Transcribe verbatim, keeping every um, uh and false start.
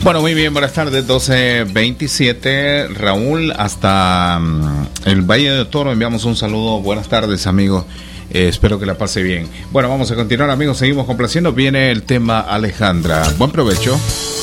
Bueno, muy bien, buenas tardes, doce veintisiete. Raúl, hasta um, el Valle de Toro enviamos un saludo. Buenas tardes, amigos. Eh, espero que la pase bien. Bueno, vamos a continuar, amigos. Seguimos complaciendo. Viene el tema Alejandra. Buen provecho.